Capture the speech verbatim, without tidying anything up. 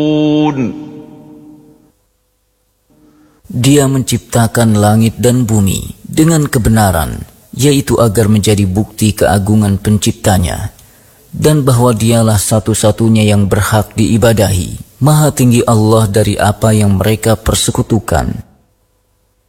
Dia menciptakan langit dan bumi dengan kebenaran, yaitu agar menjadi bukti keagungan penciptanya, dan bahwa dialah satu-satunya yang berhak diibadahi. Maha tinggi Allah dari apa yang mereka persekutukan.